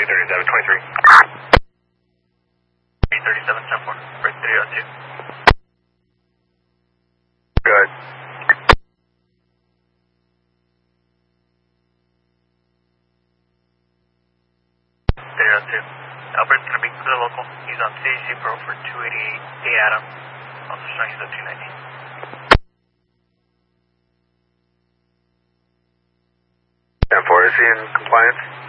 337, 337, 10-4, break 302. Good. 302. Albert's going to be clear local. He's on CAC Pro for 288 A Adam. Also showing he's at 290. 10-4, is he in compliance?